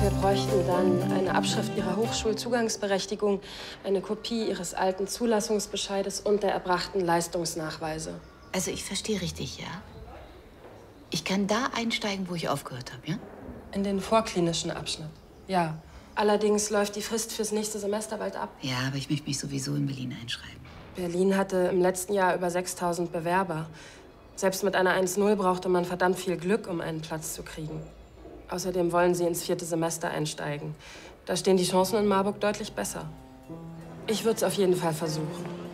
Wir bräuchten dann eine Abschrift Ihrer Hochschulzugangsberechtigung, eine Kopie Ihres alten Zulassungsbescheides und der erbrachten Leistungsnachweise. Also ich verstehe richtig, ja? Ich kann da einsteigen, wo ich aufgehört habe, ja? In den vorklinischen Abschnitt, ja. Allerdings läuft die Frist fürs nächste Semester bald ab. Ja, aber ich möchte mich sowieso in Berlin einschreiben. Berlin hatte im letzten Jahr über 6.000 Bewerber. Selbst mit einer 1.0 brauchte man verdammt viel Glück, um einen Platz zu kriegen. Außerdem wollen Sie ins 4. Semester einsteigen. Da stehen die Chancen in Marburg deutlich besser. Ich würde es auf jeden Fall versuchen.